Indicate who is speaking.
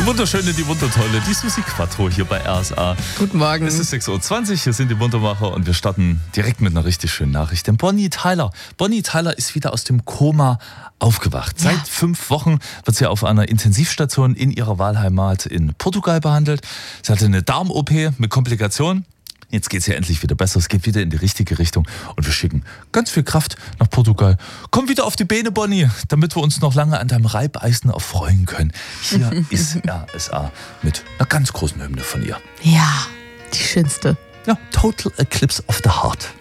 Speaker 1: wunderschöne, die wundertolle, die Susi Quattro hier bei RSA.
Speaker 2: Guten Morgen.
Speaker 1: Es ist 6.20 Uhr, hier sind die Wundermacher und wir starten direkt mit einer richtig schönen Nachricht. Denn Bonnie Tyler ist wieder aus dem Koma aufgewacht.
Speaker 2: Ja.
Speaker 1: Seit 5 Wochen wird sie auf einer Intensivstation in ihrer Wahlheimat in Portugal behandelt. Sie hatte eine Darm-OP mit Komplikationen. Jetzt geht es ja endlich wieder besser, es geht wieder in die richtige Richtung und wir schicken ganz viel Kraft nach Portugal. Komm wieder auf die Beine, Bonnie, damit wir uns noch lange an deinem Reibeisen erfreuen können. Hier ist RSA mit einer ganz großen Hymne von ihr.
Speaker 2: Ja, die schönste.
Speaker 1: Ja, Total Eclipse of the Heart.